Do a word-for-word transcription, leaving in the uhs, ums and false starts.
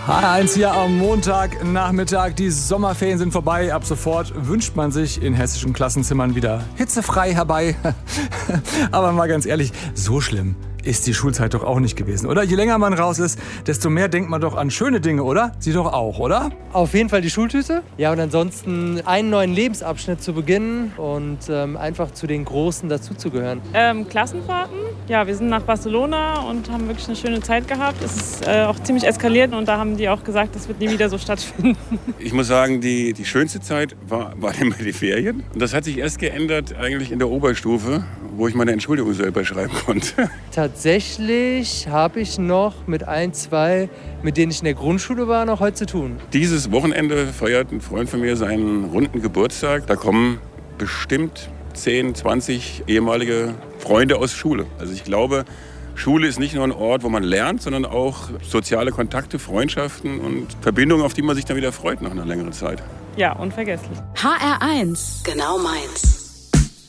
H R eins hier am Montagnachmittag. Die Sommerferien sind vorbei. Ab sofort wünscht man sich in hessischen Klassenzimmern wieder hitzefrei herbei. Aber mal ganz ehrlich, so schlimm ist die Schulzeit doch auch nicht gewesen, oder? Je länger man raus ist, desto mehr denkt man doch an schöne Dinge, oder? Sie doch auch, oder? Auf jeden Fall die Schultüte. Ja, und ansonsten einen neuen Lebensabschnitt zu beginnen und ähm, einfach zu den Großen dazuzugehören. Ähm, Klassenfahrten. Ja, wir sind nach Barcelona und haben wirklich eine schöne Zeit gehabt. Es ist äh, auch ziemlich eskaliert und da haben die auch gesagt, das wird nie wieder so stattfinden. Ich muss sagen, die, die schönste Zeit war, waren immer die Ferien. Und das hat sich erst geändert eigentlich in der Oberstufe, wo ich meine Entschuldigung selber schreiben konnte. Tatsächlich habe ich noch mit ein, zwei, mit denen ich in der Grundschule war, noch heute zu tun. Dieses Wochenende feiert ein Freund von mir seinen runden Geburtstag. Da kommen bestimmt zehn, zwanzig ehemalige Freunde aus Schule. Also ich glaube, Schule ist nicht nur ein Ort, wo man lernt, sondern auch soziale Kontakte, Freundschaften und Verbindungen, auf die man sich dann wieder freut nach einer längeren Zeit. Ja, unvergesslich. H R eins. Genau meins.